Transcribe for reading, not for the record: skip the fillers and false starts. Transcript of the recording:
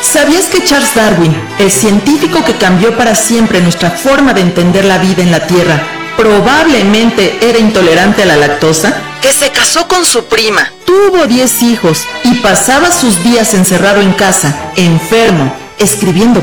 ¿Sabías que Charles Darwin, el científico que cambió para siempre nuestra forma de entender la vida en la Tierra, probablemente era intolerante a la lactosa? Que se casó con su prima, tuvo 10 hijos y pasaba sus días encerrado en casa, enfermo, escribiendo